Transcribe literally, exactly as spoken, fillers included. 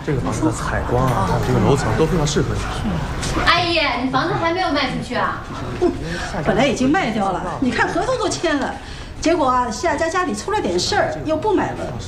这个房子的采光啊，还有这个楼层都非常适合你。 阿姨，你房子还没有卖出去啊？ 嗯，本来已经卖掉了，你看合同都签了，结果啊，夏家家里出了点事儿，又不买了。